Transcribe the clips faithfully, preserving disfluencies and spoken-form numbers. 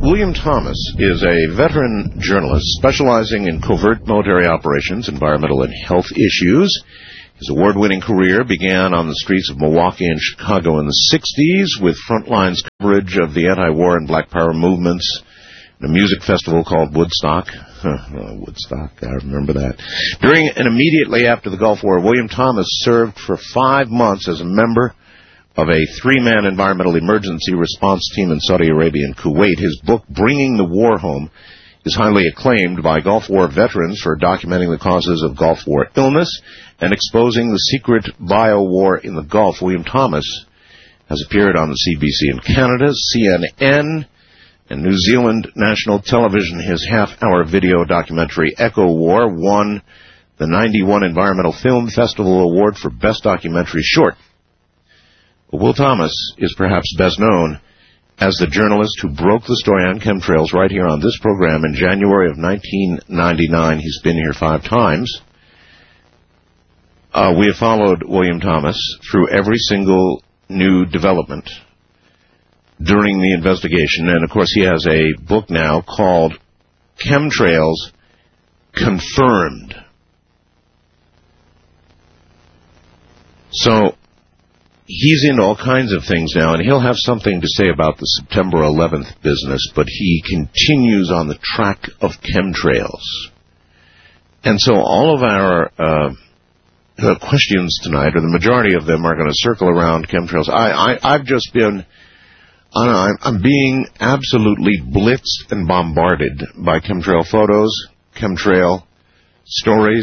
William Thomas is a veteran journalist specializing in covert military operations, environmental and health issues. His award-winning career began on the streets of Milwaukee and Chicago in the sixties with frontlines coverage of the anti-war and black power movements, a music festival called Woodstock. Oh, Woodstock, I remember that. During and immediately after the Gulf War, William Thomas served for five months as a member of a three-man environmental emergency response team in Saudi Arabia and Kuwait. His book, Bringing the War Home, is highly acclaimed by Gulf War veterans for documenting the causes of Gulf War illness and exposing the secret bio-war in the Gulf. William Thomas has appeared on the C B C in Canada, C N N, and New Zealand National Television. His half-hour video documentary, Echo War, won the ninety-one Environmental Film Festival Award for Best Documentary Short. Will Thomas is perhaps best known as the journalist who broke the story on chemtrails right here on this program in January of nineteen ninety-nine. He's been here five times. Uh, we have followed William Thomas through every single new development during the investigation, and of course he has a book now called Chemtrails Confirmed. So he's into all kinds of things now, and he'll have something to say about the September eleventh business, but he continues on the track of chemtrails. And so all of our uh, uh, questions tonight, or the majority of them, are going to circle around chemtrails. I, I, I've just been... I'm, I'm being absolutely blitzed and bombarded by chemtrail photos, chemtrail stories.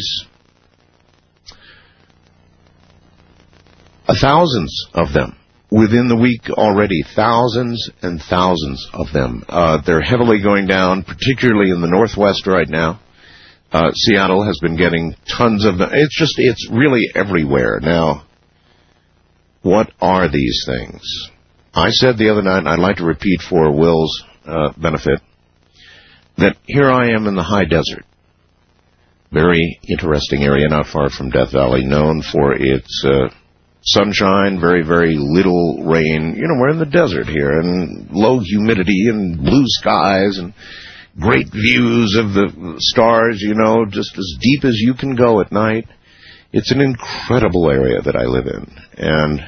Thousands of them within the week already. Thousands and thousands of them. Uh, they're heavily going down, particularly in the Northwest right now. Uh, Seattle has been getting tons of them. It's just, it's really everywhere. Now, what are these things? I said the other night, and I'd like to repeat for Will's uh, benefit, that here I am in the high desert. Very interesting area not far from Death Valley, known for its uh, sunshine, very, very little rain. You know, we're in the desert here, and low humidity and blue skies and great views of the stars, you know, just as deep as you can go at night. It's an incredible area that I live in, and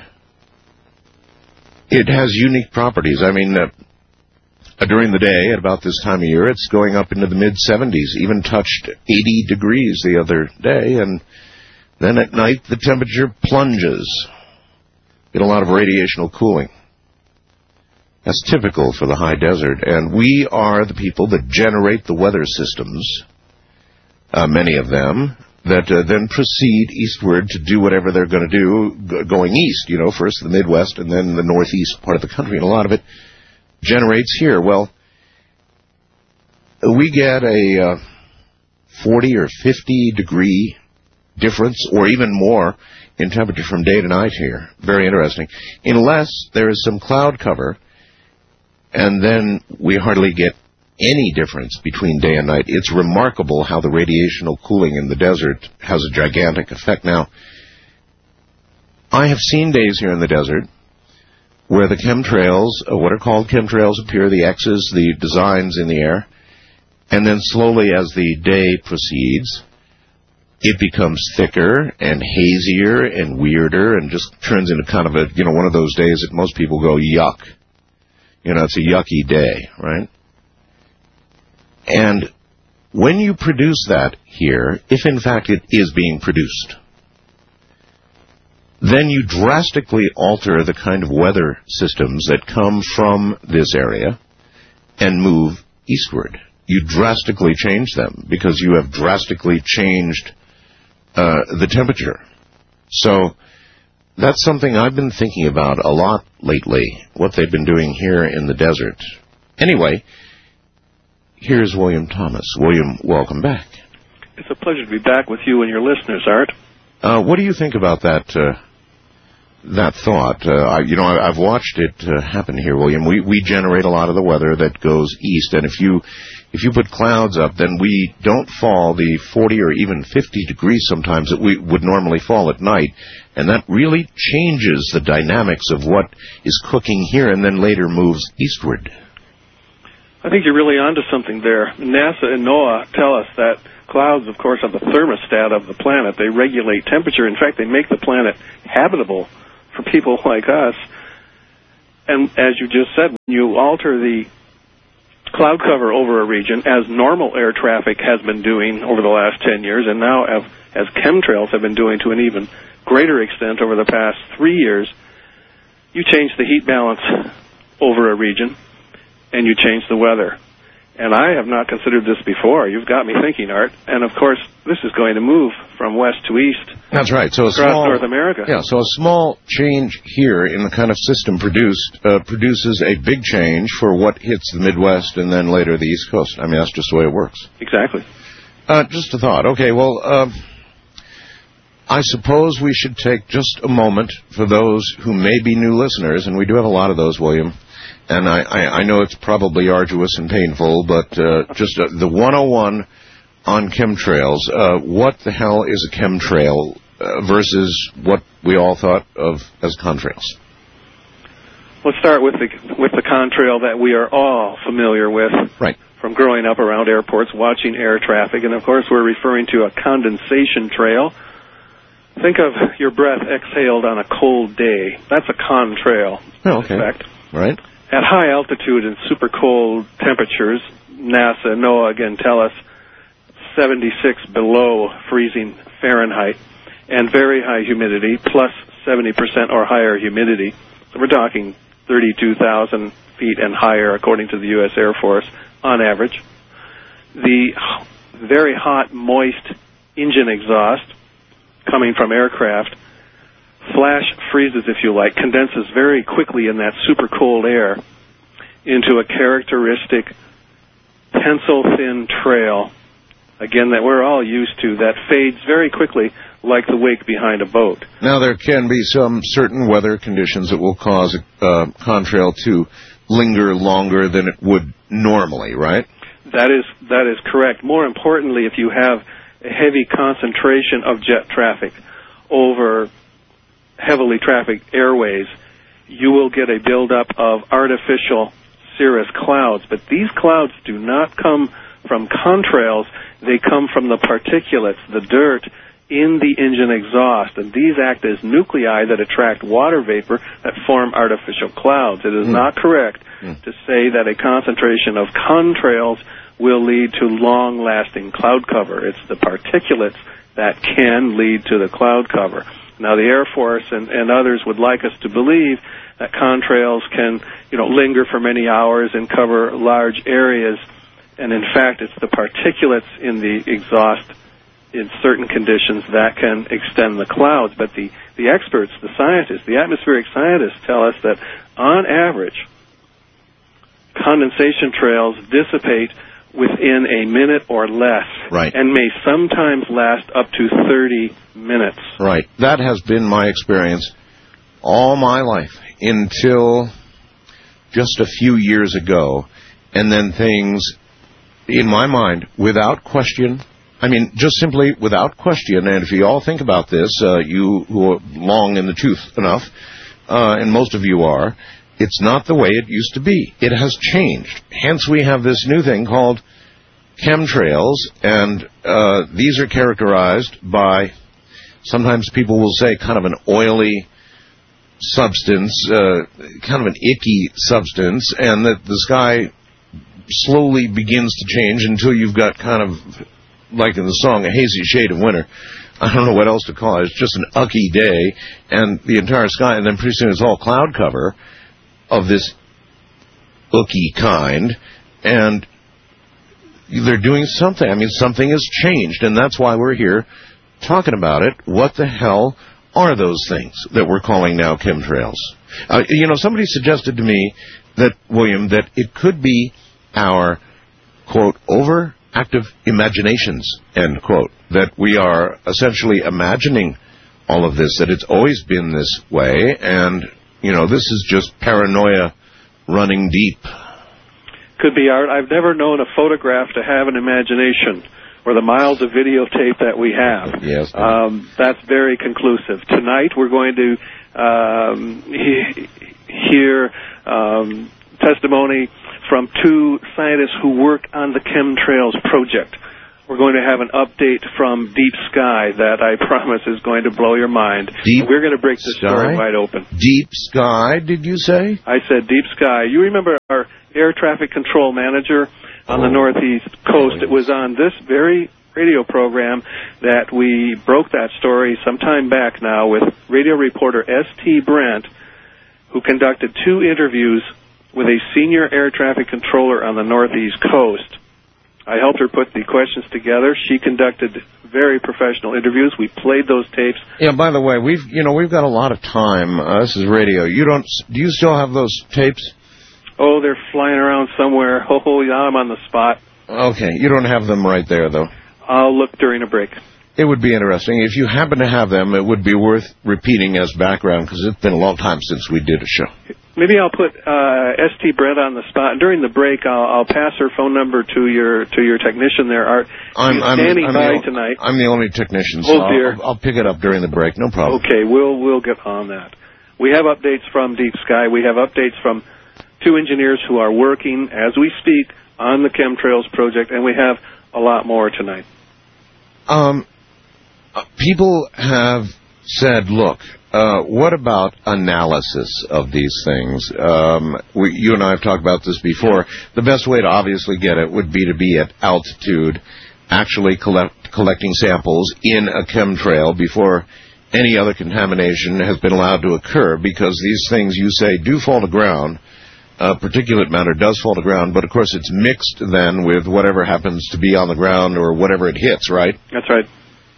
it has unique properties. I mean, uh, during the day, at about this time of year, it's going up into the mid seventies, even touched eighty degrees the other day, and then at night the temperature plunges. Get a lot of radiational cooling. That's typical for the high desert, and we are the people that generate the weather systems, uh, many of them, that uh, then proceed eastward to do whatever they're going to do, g- going east, you know, first the Midwest and then the northeast part of the country, and a lot of it generates here. Well, we get a uh, forty or fifty degree difference, or even more, in temperature from day to night here. Very interesting. Unless there is some cloud cover, and then we hardly get any difference between day and night. It's remarkable how the radiational cooling in the desert has a gigantic effect. Now, I have seen days here in the desert where the chemtrails, uh, what are called chemtrails, appear, the X's, the designs in the air, and then slowly as the day proceeds, it becomes thicker and hazier and weirder and just turns into kind of a, you know, one of those days that most people go, yuck. You know, it's a yucky day, right? And when you produce that here, if in fact it is being produced, then you drastically alter the kind of weather systems that come from this area and move eastward. You drastically change them because you have drastically changed uh, the temperature. So that's something I've been thinking about a lot lately, what they've been doing here in the desert. Anyway, here's William Thomas. William, welcome back. It's a pleasure to be back with you and your listeners, Art. Uh, what do you think about that uh, that thought? Uh, I, you know, I, I've watched it uh, happen here, William. We we generate a lot of the weather that goes east, and if you if you put clouds up, then we don't fall the forty or even fifty degrees sometimes that we would normally fall at night, and that really changes the dynamics of what is cooking here and then later moves eastward. I think you're really onto something there. NASA and NOAA tell us that clouds, of course, are the thermostat of the planet. They regulate temperature. In fact, they make the planet habitable for people like us. And as you just said, when you alter the cloud cover over a region, as normal air traffic has been doing over the last ten years, and now as chemtrails have been doing to an even greater extent over the past three years, you change the heat balance over a region, and you change the weather. And I have not considered this before. You've got me thinking, Art. And, of course, this is going to move from west to east. That's right. So a across small, North America. Yeah, so a small change here in the kind of system produced uh, produces a big change for what hits the Midwest and then later the East Coast. I mean, that's just the way it works. Exactly. Uh, just a thought. Okay, well, uh, I suppose we should take just a moment for those who may be new listeners, and we do have a lot of those, William. And I, I, I know it's probably arduous and painful, but uh, just uh, the one oh one on chemtrails. Uh, what the hell is a chemtrail uh, versus what we all thought of as contrails? Let's start with the with the contrail that we are all familiar with. Right. From growing up around airports, watching air traffic, and of course we're referring to a condensation trail. Think of your breath exhaled on a cold day. That's a contrail. Oh, okay. In fact. Right. At high altitude and super cold temperatures, NASA and NOAA again tell us seventy-six below freezing Fahrenheit, and very high humidity, plus seventy percent or higher humidity. So we're talking thirty-two thousand feet and higher, according to the U S Air Force, on average. The very hot, moist engine exhaust coming from aircraft flash freezes, if you like, condenses very quickly in that super cold air into a characteristic pencil-thin trail, again, that we're all used to, that fades very quickly like the wake behind a boat. Now, there can be some certain weather conditions that will cause a uh, contrail to linger longer than it would normally, right? That is, that is correct. More importantly, if you have a heavy concentration of jet traffic over heavily trafficked airways, you will get a buildup of artificial cirrus clouds. But these clouds do not come from contrails. They come from the particulates, the dirt, in the engine exhaust. And these act as nuclei that attract water vapor that form artificial clouds. It is mm. not correct mm. to say that a concentration of contrails will lead to long-lasting cloud cover. It's the particulates that can lead to the cloud cover. Now, the Air Force and, and others would like us to believe that contrails can, you know, linger for many hours and cover large areas. And, in fact, it's the particulates in the exhaust in certain conditions that can extend the clouds. But the, the experts, the scientists, the atmospheric scientists tell us that, on average, condensation trails dissipate within a minute or less, right, and may sometimes last up to thirty minutes. Right. That has been my experience all my life until just a few years ago, and then things, in my mind, without question, I mean, just simply without question, and if you all think about this, uh, you who are long in the tooth enough, uh, and most of you are, it's not the way it used to be. It has changed. Hence, we have this new thing called chemtrails, and uh, these are characterized by, sometimes people will say, kind of an oily substance, uh, kind of an icky substance, and that the sky slowly begins to change until you've got kind of, like in the song, a hazy shade of winter. I don't know what else to call it. It's just an ucky day, and the entire sky, and then pretty soon it's all cloud cover of this ooky kind, and they're doing something. I mean, something has changed, and that's why we're here talking about it. What the hell are those things that we're calling now chemtrails? Uh, you know, somebody suggested to me that, William, that it could be our, quote, overactive imaginations, end quote, that we are essentially imagining all of this, that it's always been this way, and you know, this is just paranoia running deep. Could be, Art. I've never known a photograph to have an imagination, or the miles of videotape that we have. Yes. Um, that's very conclusive. Tonight we're going to um, he- hear um, testimony from two scientists who work on the chemtrails project. We're going to have an update from Deep Sky that I promise is going to blow your mind. Deep We're going to break this story wide open. Deep Sky, did you say? I said Deep Sky. You remember our air traffic control manager on oh. the Northeast coast? It was on this very radio program that we broke that story some time back now with radio reporter S T Brent, who conducted two interviews with a senior air traffic controller on the Northeast coast. I helped her put the questions together. She conducted very professional interviews. We played those tapes. Yeah, by the way, we've you know we've got a lot of time. Uh, this is radio. You don't do you still have those tapes? Oh, they're flying around somewhere. Oh, yeah, I'm on the spot. Okay, you don't have them right there, though. I'll look during a break. It would be interesting. If you happen to have them, it would be worth repeating as background, because it's been a long time since we did a show. Maybe I'll put uh, S T Brent on the spot. During the break, I'll, I'll pass her phone number to your to your technician there, Art. I'm, I'm standing I'm by the, tonight. I'm the only technician, so oh, dear. I'll, I'll pick it up during the break. No problem. Okay, we'll we'll get on that. We have updates from Deep Sky. We have updates from two engineers who are working, as we speak, on the chemtrails project, and we have a lot more tonight. Um, uh, people have said, look, uh, what about analysis of these things? Um, we, you and I have talked about this before. The best way to obviously get it would be to be at altitude, actually collect, collecting samples in a chemtrail before any other contamination has been allowed to occur, because these things, you say, do fall to ground. Uh, particulate matter does fall to ground, but of course it's mixed then with whatever happens to be on the ground or whatever it hits, right? That's right.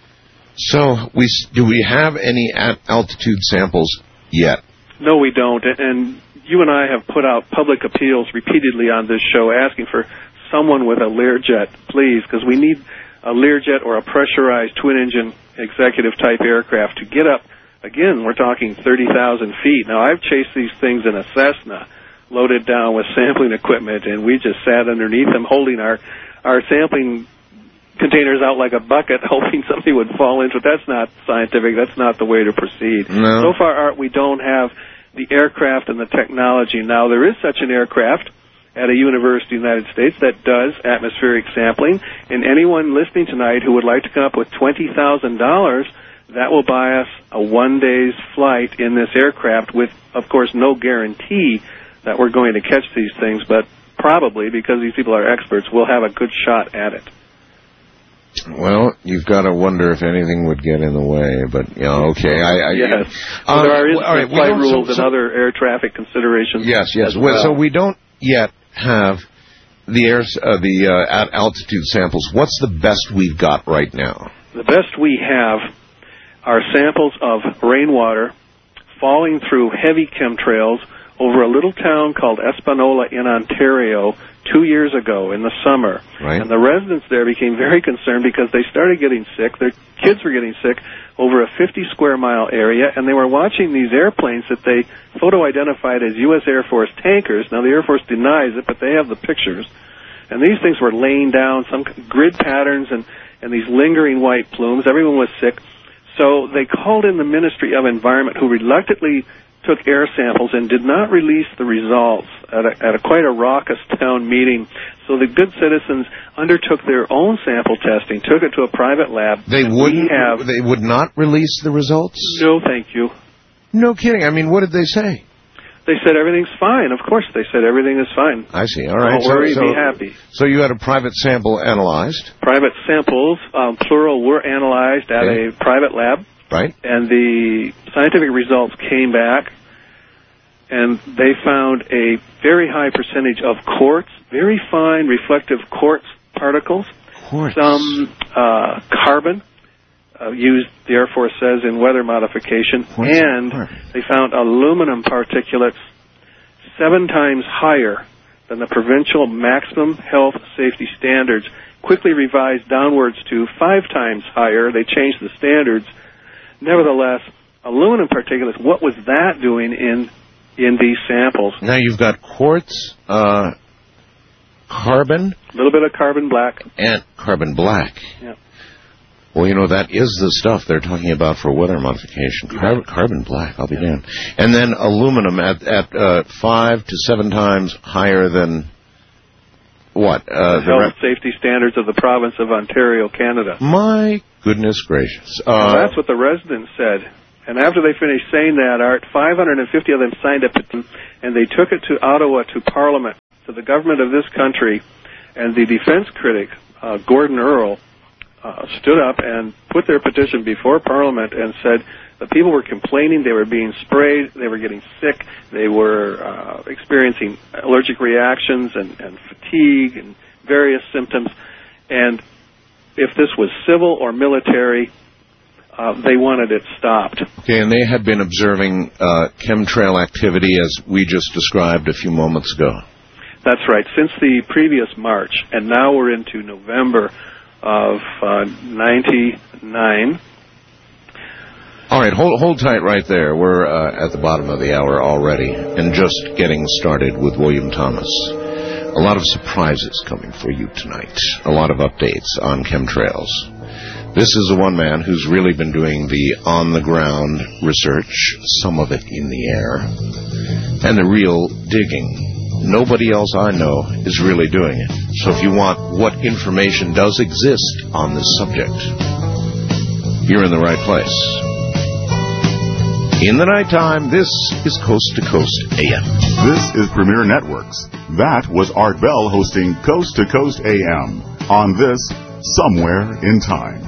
So, we do we have any at altitude samples yet? No, we don't. And you and I have put out public appeals repeatedly on this show asking for someone with a Learjet, please, because we need a Learjet or a pressurized twin-engine executive-type aircraft to get up. Again, we're talking thirty thousand feet. Now, I've chased these things in a Cessna, loaded down with sampling equipment, and we just sat underneath them holding our, our sampling containers out like a bucket, hoping something would fall into it. That's not scientific. That's not the way to proceed. No. So far, Art, we don't have the aircraft and the technology. Now, there is such an aircraft at a university in the United States that does atmospheric sampling, and anyone listening tonight who would like to come up with twenty thousand dollars, that will buy us a one-day's flight in this aircraft with, of course, no guarantee that we're going to catch these things, but probably, because these people are experts, we'll have a good shot at it. Well, you've got to wonder if anything would get in the way, but, yeah, okay. I, I, yes. Uh, well, there are well, right, flight rules so, so, and other air traffic considerations. Yes, yes. Well. So we don't yet have the air, uh, the uh, at altitude samples. What's the best we've got right now? The best we have are samples of rainwater falling through heavy chemtrails over a little town called Espanola in Ontario two years ago in the summer. Right. And the residents there became very concerned because they started getting sick. Their kids were getting sick over a fifty square mile area, and they were watching these airplanes that they photo-identified as U S Air Force tankers. Now, the Air Force denies it, but they have the pictures. And these things were laying down some grid patterns and, and these lingering white plumes. Everyone was sick. So they called in the Ministry of Environment, who reluctantly took air samples and did not release the results at a, at a quite a raucous town meeting. So the good citizens undertook their own sample testing, took it to a private lab. They wouldn't. Have, they would not release the results? No, thank you. No kidding. I mean, what did they say? They said everything's fine. Of course, they said everything is fine. I see. All right. Don't worry, so, be so, happy. So you had a private sample analyzed? Private samples, um, plural, were analyzed at okay. a private lab. Right. And the scientific results came back, and they found a very high percentage of quartz, very fine reflective quartz particles. Quartz. Some uh, carbon, uh, used, the Air Force says, in weather modification. Quartz and carbon. They found aluminum particulates seven times higher than the provincial maximum health safety standards, quickly revised downwards to five times higher. They changed the standards. Nevertheless, aluminum particulates, what was that doing in in these samples? Now you've got quartz, uh, carbon. A little bit of carbon black. And carbon black. Yeah. Well, you know, that is the stuff they're talking about for weather modification. Car- carbon black, I'll be damned. And then aluminum at, at uh, five to seven times higher than what? Uh, the health re- safety standards of the province of Ontario, Canada. My goodness gracious. Uh, well, that's what the residents said. And after they finished saying that, Art, five hundred fifty of them signed a petition, and they took it to Ottawa, to Parliament, to the government of this country, and the defense critic, uh, Gordon Earl, uh, stood up and put their petition before Parliament and said the people were complaining, they were being sprayed, they were getting sick, they were uh, experiencing allergic reactions and, and fatigue and various symptoms, and if this was civil or military, Uh, they wanted it stopped. Okay, and they had been observing uh, chemtrail activity as we just described a few moments ago. That's right, since the previous March, and now we're into November of uh, ninety-nine. All right, hold, hold tight right there. We're uh, at the bottom of the hour already, and just getting started with William Thomas. A lot of surprises coming for you tonight. A lot of updates on chemtrails. This is the one man who's really been doing the on-the-ground research, some of it in the air, and the real digging. Nobody else I know is really doing it. So if you want what information does exist on this subject, you're in the right place. In the nighttime, this is Coast to Coast A M. This is Premier Networks. That was Art Bell hosting Coast to Coast A M on this Somewhere in Time.